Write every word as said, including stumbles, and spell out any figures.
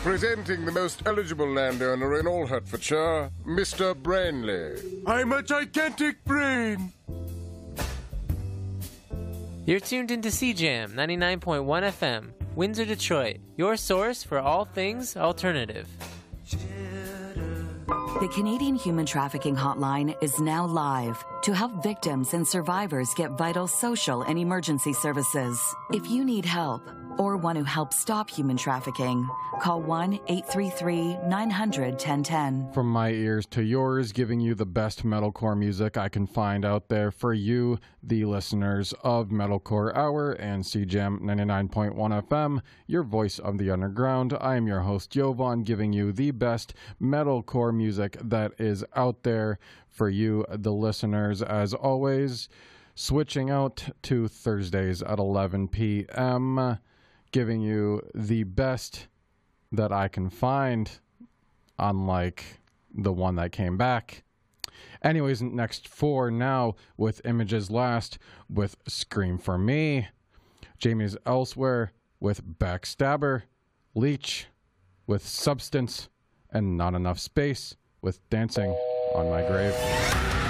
Presenting the most eligible landowner in all Hertfordshire, Mister Brainley. I'm a gigantic brain. You're tuned into C Jam ninety-nine point one F M, Windsor, Detroit, your source for all things alternative. The Canadian Human Trafficking Hotline is now live to help victims and survivors get vital social and emergency services. If you need help or want to help stop human trafficking, call one eight three three, nine hundred, ten ten. From my ears to yours, giving you the best metalcore music I can find out there for you, the listeners of Metalcore Hour and C Jam ninety-nine point one F M, your voice of the underground. I am your host, Jovan, giving you the best metalcore music that is out there for you, the listeners, as always. Switching out to Thursdays at eleven p.m., giving you the best that I can find, unlike the one that came back. Anyways, next four now with Images Last with Scream for Me, Jamie's Elsewhere with Backstabber, Leech with Substance, and Not Enough Space with Dancing on My Grave.